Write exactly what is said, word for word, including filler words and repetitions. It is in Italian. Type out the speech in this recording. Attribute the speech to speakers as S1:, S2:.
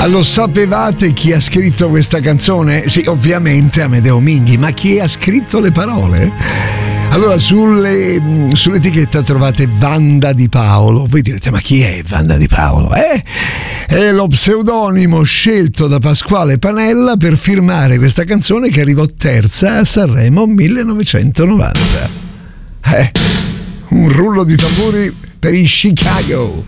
S1: Ma lo sapevate chi ha scritto questa canzone? Sì, ovviamente Amedeo Minghi, ma chi ha scritto le parole? Allora, sulle, sull'etichetta trovate Wanda Di Paolo. Voi direte, ma chi è Wanda Di Paolo? Eh? È lo pseudonimo scelto da Pasquale Panella per firmare questa canzone che arrivò terza a Sanremo millenovecentonovanta. Eh, un rullo di tamburi per i Chicago.